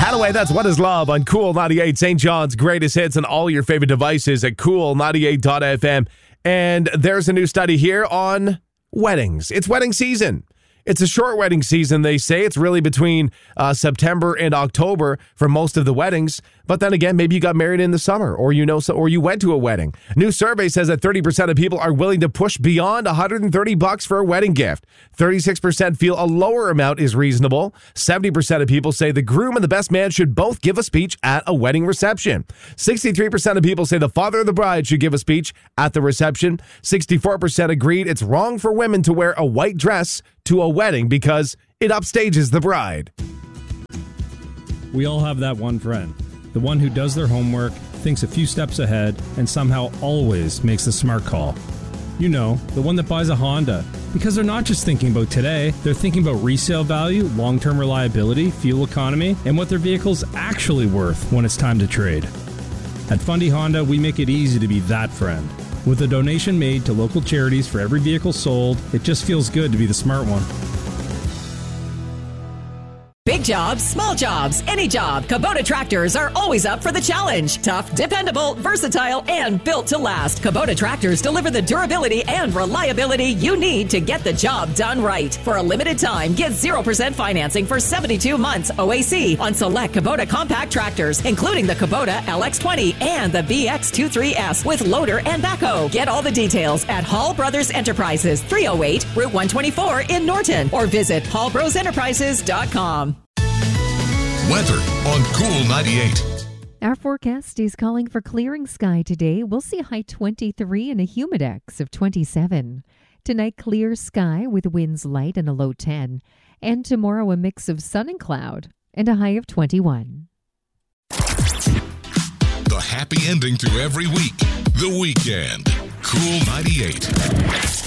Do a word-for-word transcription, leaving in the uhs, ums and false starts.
Hadaway, that's What Is Love on Cool ninety-eight, Saint John's greatest hits on all your favorite devices at cool ninety-eight dot f m. And there's a new study here on weddings. It's wedding season. It's a short wedding season, they say. It's really between uh, September and October for most of the weddings. But then again, maybe you got married in the summer, or you know, so, or you went to a wedding. New survey says that thirty percent of people are willing to push beyond one hundred thirty bucks for a wedding gift. thirty-six percent feel a lower amount is reasonable. seventy percent of people say the groom and the best man should both give a speech at a wedding reception. sixty-three percent of people say the father of the bride should give a speech at the reception. sixty-four percent agreed it's wrong for women to wear a white dress to a wedding because it upstages the bride. We all have that one friend, the one who does their homework, thinks a few steps ahead, and somehow always makes the smart call. You know, the one that buys a Honda. Because they're not just thinking about today, they're thinking about resale value, long-term reliability, fuel economy, and what their vehicle's actually worth when it's time to trade. At Fundy Honda, we make it easy to be that friend. With a donation made to local charities for every vehicle sold, it just feels good to be the smart one. Big jobs, small jobs, any job, Kubota tractors are always up for the challenge. Tough, dependable, versatile, and built to last. Kubota tractors deliver the durability and reliability you need to get the job done right. For a limited time, get zero percent financing for seventy-two months O A C on select Kubota compact tractors, including the Kubota L X twenty and the B X twenty-three S with loader and backhoe. Get all the details at Hall Brothers Enterprises, three oh eight Route one twenty-four in Norton, or visit hall bros enterprises dot com. Weather on Cool ninety-eight. Our forecast is calling for clearing sky today. We'll see a high twenty-three and a humidex of twenty-seven. Tonight, clear sky with winds light and a low ten. And tomorrow, a mix of sun and cloud and a high of twenty-one. The happy ending to every week. The weekend. Cool ninety-eight.